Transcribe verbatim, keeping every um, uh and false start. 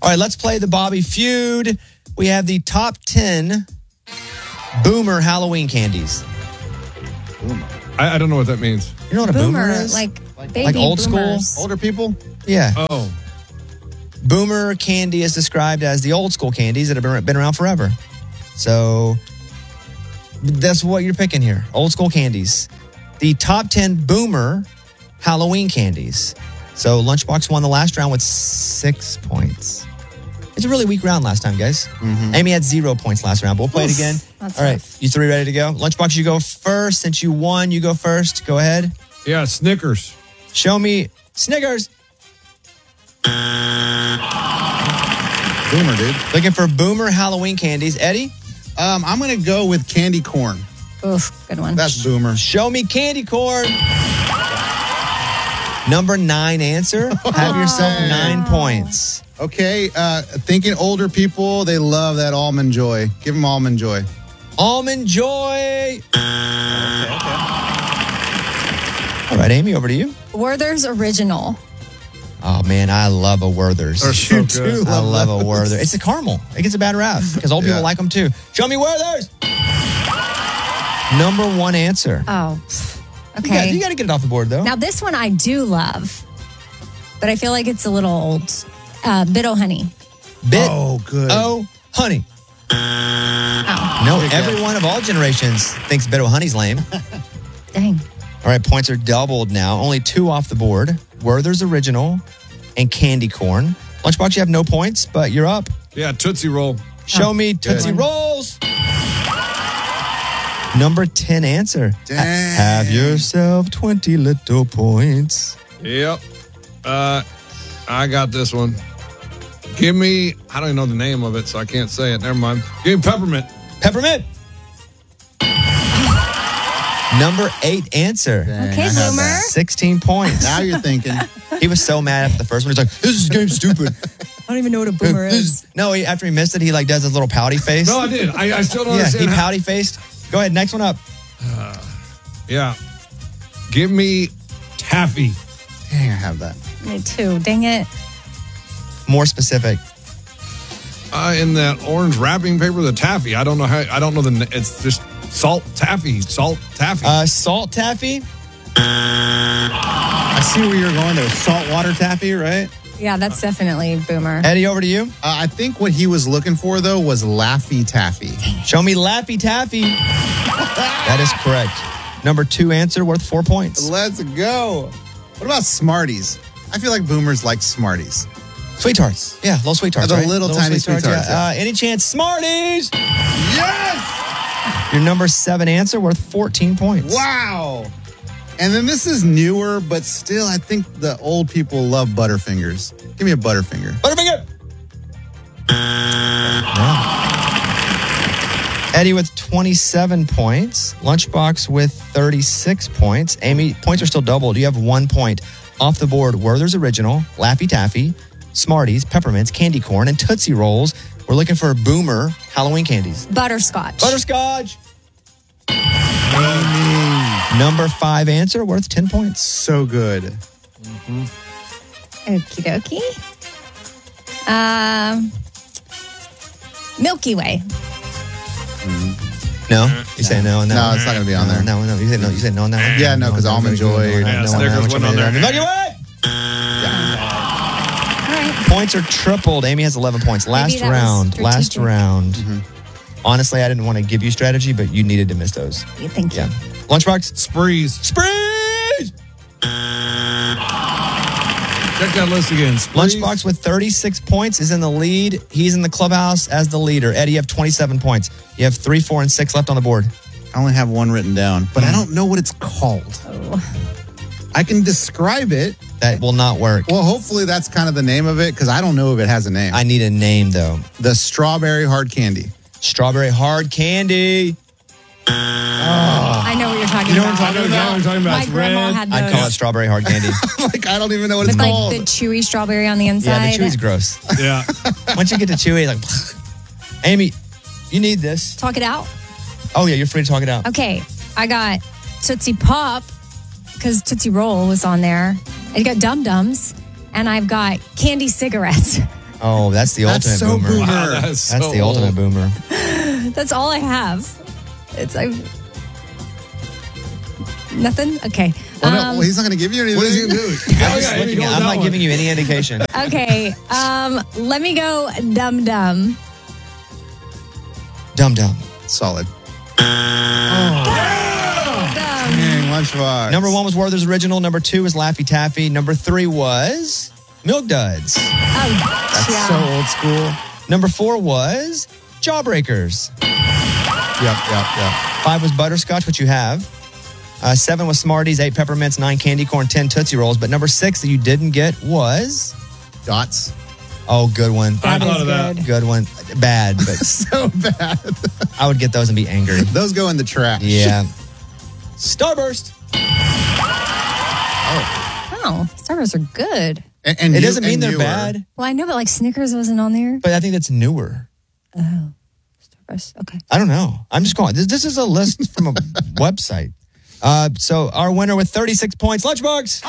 All right, let's play the Bobby Feud. We have the top ten Boomer Halloween candies. Boomer. I, I don't know what that means. You know what a boomer, boomer is? Like, like, baby like old boomers. school? Older people? Yeah. Oh. Boomer candy is described as the old school candies that have been, been around forever. So that's what you're picking here. Old school candies. The top ten Boomer Halloween candies. So Lunchbox won the last round with six points. It's a really weak round last time, guys. Mm-hmm. Amy had zero points last round, but we'll play Oof, it again. All right, tough. You three ready to go? Lunchbox, you go first. Since you won, you go first. Go ahead. Yeah, Snickers. Show me Snickers. Boomer, dude. Looking for Boomer Halloween candies. Eddie? Um, I'm going to go with candy corn. Oof, good one. That's Boomer. Show me candy corn. Number nine answer. Have yourself nine points. Okay, uh, thinking older people, they love that Almond Joy. Give them Almond Joy. Almond Joy. Okay, okay. All right, Amy, over to you. Werther's Original. Oh, man, I love a Werther's. They're so good. I love a Werther. It's a caramel. It gets a bad rap because old people yeah. like them too. Show me Werther's. Number one answer. Oh, okay. You got, you got to get it off the board, though. Now, this one I do love, but I feel like it's a little old. Uh, Bit O Honey. Bit oh, good. Oh, honey. Oh. No, everyone of all generations thinks Bit O Honey's lame. Dang. All right, points are doubled now. Only two off the board. Werther's Original and Candy Corn. Lunchbox, you have no points, but you're up. Yeah, Tootsie Roll. Show oh, me Tootsie good. Rolls. Number ten answer. Dang. Have yourself twenty little points. Yep. Uh, I got this one. Give me, I don't even know the name of it, so I can't say it. Never mind. Give me Peppermint. Peppermint. Number eight answer. Dang, okay, Boomer. sixteen points. Now you're thinking. He was so mad after the first one. He's like, this is game stupid. I don't even know what a boomer is. No, he, after he missed it, he like does his little pouty face. No, I did. I, I still don't yeah, understand. he how- pouty faced. Go ahead, next one up. Uh, yeah. Give me Taffy. Dang, I have that. Me too. Dang it. More specific. Uh, in that orange wrapping paper, the taffy. I don't know how. I don't know the. It's just salt taffy. Salt taffy. Uh, salt taffy. I see where you're going there. Saltwater taffy, right? Yeah, that's definitely Boomer. Eddie, over to you. Uh, I think what he was looking for, though, was Laffy Taffy. Show me Laffy Taffy. That is correct. Number two answer worth four points. Let's go. What about Smarties? I feel like boomers like Smarties. Sweet Tarts. Yeah, little Sweet Tarts. The right? little, tiny Sweet Tarts. yeah. yeah. Uh, any chance? Smarties. Yes! Your number seven answer worth fourteen points. Wow. And then this is newer, but still, I think the old people love Butterfingers. Give me a Butterfinger. Butterfinger. Yeah. Eddie with twenty-seven points. Lunchbox with thirty-six points. Amy, points are still doubled. You have one point off the board. Werther's Original, Laffy Taffy, Smarties, Peppermints, Candy Corn, and Tootsie Rolls. We're looking for Boomer Halloween candies. Butterscotch. Butterscotch. Amy. Number five answer worth ten points. So good. Mm-hmm. Okie dokie. Um, Milky Way. Mm-hmm. No? You say no on that No, one? it's not going to be on there. No, no, you said no. You said no on that one? Yeah, no, because Almond Joy. Yeah, no, Snickers no, went no, on there. Milky Way! All right. Points are tripled. Amy has eleven points. Last that was round. Last strategic. round. Mm-hmm. Honestly, I didn't want to give you strategy, but you needed to miss those. Yeah, thank you. Yeah. Lunchbox? Sprees. Sprees! Check that list again. Sprees. Lunchbox with thirty-six points is in the lead. He's in the clubhouse as the leader. Eddie, you have twenty-seven points. You have three, four, and six left on the board. I only have one written down, but I don't know what it's called. Oh. I can describe it. That will not work. Well, hopefully that's kind of the name of it, because I don't know if it has a name. I need a name, though. The strawberry hard candy. Strawberry hard candy. Oh. I know what you're talking You know what about. I'm talking about? I'm talking about My it's grandma red. had those. I'd call it strawberry hard candy. Like, I don't even know what it's With like called. the chewy strawberry on the inside. Yeah, the chewy's gross. Yeah. Once you get to chewy, like, Amy, you need this. Talk it out. Oh, yeah, you're free to talk it out. Okay, I got Tootsie Pop because Tootsie Roll was on there. I got Dum Dums, and I've got candy cigarettes. Oh, that's the That's ultimate so boomer. boomer. Wow, that's That's so the ultimate old. boomer. That's all I have. It's I. Nothing. Okay. Well, no, Um, well, he's not going to give you anything. What is he going to do? I'm, just looking at- I'm not giving you any indication. okay. Um, let me go. Dum dum. Dum Dum. Solid. Dum. Dang, Lunchbox. Number one was Werther's Original. Number two was Laffy Taffy. Number three was Milk Duds. Oh, That's yeah. so old school. Number four was Jawbreakers. Yep, yep, yep. Five was Butterscotch, which you have. Uh, seven was Smarties. Eight Peppermints. Nine Candy Corn. Ten Tootsie Rolls. But number six that you didn't get was... Dots. Oh, good one. I That thought is of that. good. Good one. Bad, but So bad. I would get those and be angry. Those go in the trash. Yeah. Starburst. Oh, Starbursts are good. And, and It new- doesn't mean and they're newer. bad, Well, I know, but like Snickers wasn't on there. but I think that's newer. Oh, Starburst. Okay. I don't know. I'm just going. This, this is a list from a website. Uh, so our winner with thirty-six points, Lunchbox.